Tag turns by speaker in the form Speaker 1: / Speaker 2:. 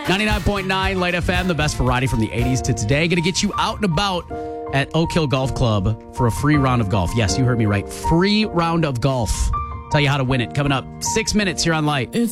Speaker 1: 99.9 Light FM, the best variety from the 80s to today. Going to get you out and about at Oak Hill Golf Club for a free round of golf. Yes, you heard me right. Free round of golf. Tell you how to win it. Coming up 6 minutes here on Light.